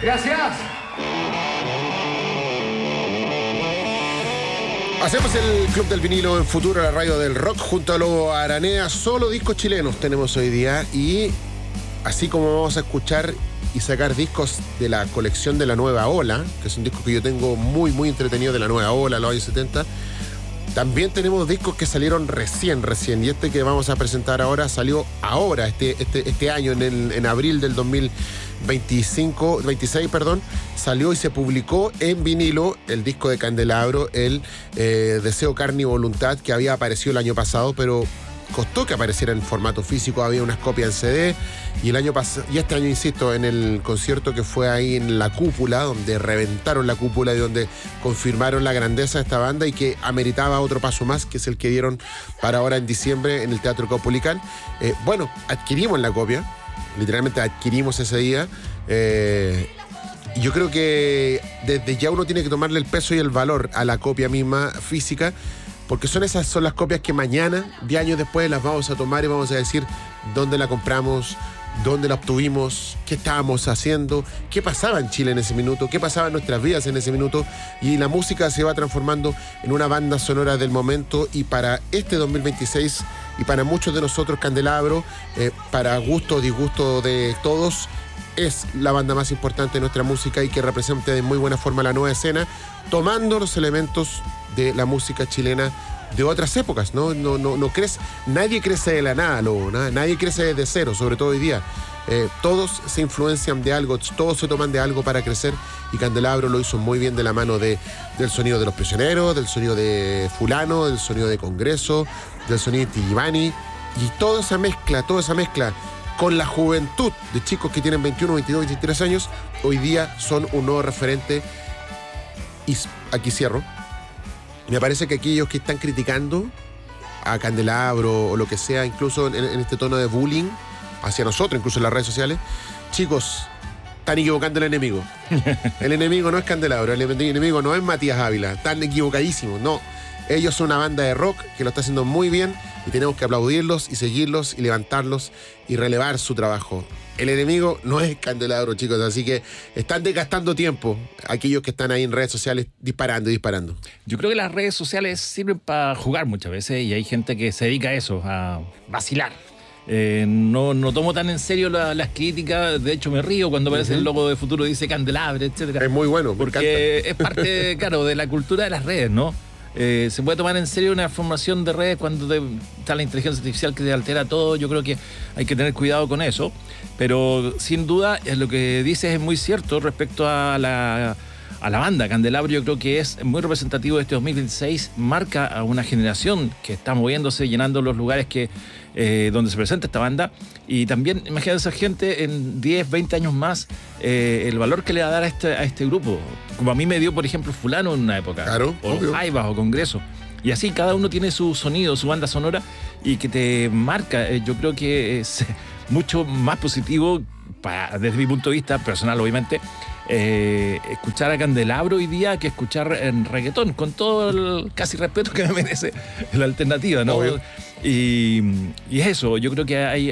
Gracias. Hacemos el Club del Vinilo en Futuro, la radio del rock, junto a Lobo Aranea. Solo discos chilenos tenemos hoy día. Y así como vamos a escuchar y sacar discos de la colección de La Nueva Ola, que es un disco que yo tengo muy, muy entretenido de La Nueva Ola, los años 70, también tenemos discos que salieron recién. Y este que vamos a presentar ahora salió ahora, este año, en abril del 26, salió y se publicó en vinilo el disco de Candelabro, el Deseo, Carne y Voluntad, que había aparecido el año pasado, pero costó que apareciera en formato físico. Había unas copias en CD y este año, insisto, en el concierto que fue ahí en la Cúpula, donde reventaron la Cúpula y donde confirmaron la grandeza de esta banda y que ameritaba otro paso más, que es el que dieron para ahora en diciembre en el Teatro Caupolicán. Adquirimos la copia, literalmente adquirimos ese día. Yo creo que desde ya uno tiene que tomarle el peso y el valor a la copia misma física, porque son las copias que mañana, 10 años después, las vamos a tomar y vamos a decir dónde la compramos, dónde la obtuvimos, qué estábamos haciendo, qué pasaba en Chile en ese minuto, qué pasaba en nuestras vidas en ese minuto, y la música se va transformando en una banda sonora del momento. Y para este 2026, y para muchos de nosotros, Candelabro, para gusto o disgusto de todos, es la banda más importante de nuestra música y que representa de muy buena forma la nueva escena, tomando los elementos de la música chilena de otras épocas, ¿no? Nadie crece de la nada, Lobo, nadie crece desde cero, sobre todo hoy día. Todos se influencian de algo, todos se toman de algo para crecer, y Candelabro lo hizo muy bien de la mano del sonido de Los Prisioneros, del sonido de Fulano, del sonido de Congreso, del sonido de Tijibani, y toda esa mezcla con la juventud de chicos que tienen 21, 22, 23 años, hoy día son un nuevo referente. Y aquí cierro. Me parece que aquellos que están criticando a Candelabro o lo que sea, incluso en este tono de bullying hacia nosotros, incluso en las redes sociales, chicos, están equivocando el enemigo. El enemigo no es Candelabro, el enemigo no es Matías Ávila, están equivocadísimos, no. Ellos son una banda de rock que lo está haciendo muy bien y tenemos que aplaudirlos y seguirlos y levantarlos y relevar su trabajo. El enemigo no es Candelabro, chicos, así que están desgastando tiempo aquellos que están ahí en redes sociales disparando. Yo creo que las redes sociales sirven para jugar muchas veces, y hay gente que se dedica a eso, a vacilar. No tomo tan en serio las críticas. De hecho, me río cuando aparece el logo de Futuro, dice Candelabro, etcétera. Es muy bueno, porque es parte, claro, de la cultura de las redes, ¿no? Se puede tomar en serio una formación de redes cuando está la inteligencia artificial que te altera todo. Yo creo que hay que tener cuidado con eso, pero sin duda lo que dices es muy cierto respecto a la banda. Candelabro yo creo que es muy representativo de este 2026, marca a una generación que está moviéndose, llenando los lugares donde se presenta esta banda, y también imagínate esa gente en 10, 20 años más, el valor que le va a dar a este grupo, como a mí me dio, por ejemplo, Fulano en una época, claro, o Jaivas o Congreso, y así cada uno tiene su sonido, su banda sonora, y que te marca. Yo creo que es mucho más positivo, desde mi punto de vista personal, obviamente, escuchar a Candelabro hoy día que escuchar en reggaetón, con todo el casi respeto que me merece la alternativa, ¿no? Y es eso. Yo creo que hay